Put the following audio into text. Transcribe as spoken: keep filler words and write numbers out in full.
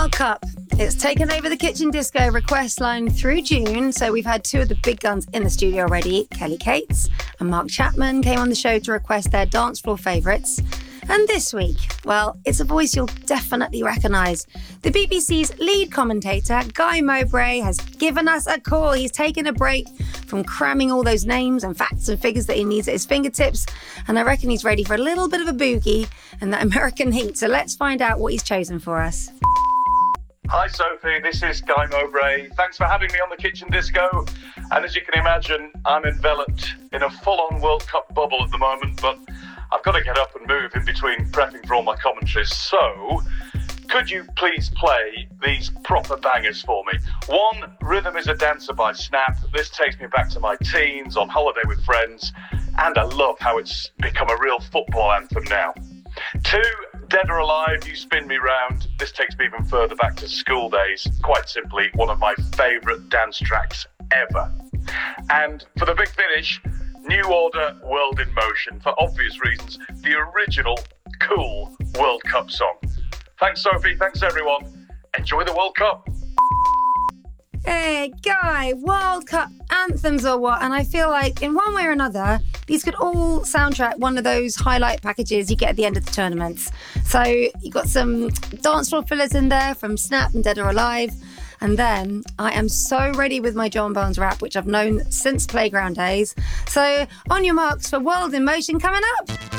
World Cup. It's taken over the Kitchen Disco request line through June, so we've had two of the big guns in the studio already. Kelly Cates and Mark Chapman came on the show to request their dance floor favourites. And this week, well, it's a voice you'll definitely recognise. The B B C's lead commentator, Guy Mowbray, has given us a call. He's taken a break from cramming all those names and facts and figures that he needs at his fingertips, and I reckon he's ready for a little bit of a boogie and that American heat. So let's find out what he's chosen for us. Hi Sophie, this is Guy Mowbray. Thanks for having me on the Kitchen Disco. And as you can imagine, I'm enveloped in a full-on World Cup bubble at the moment, but I've got to get up and move in between prepping for all my commentaries. So, could you please play these proper bangers for me? One, Rhythm is a Dancer by Snap. This takes me back to my teens, on holiday with friends, and I love how it's become a real football anthem now. Two, Dead or Alive, You Spin Me Round. This takes me even further back to school days. Quite simply, one of my favourite dance tracks ever. And for the big finish, New Order, World in Motion. For obvious reasons, the original cool World Cup song. Thanks, Sophie. Thanks, everyone. Enjoy the World Cup. Hey, Guy, World Cup anthems or what? And I feel like in one way or another, these could all soundtrack one of those highlight packages you get at the end of the tournaments. So you got some dance floor fillers in there from Snap and Dead or Alive. And then I am so ready with my John Barnes rap, which I've known since playground days. So on your marks for World in Motion coming up.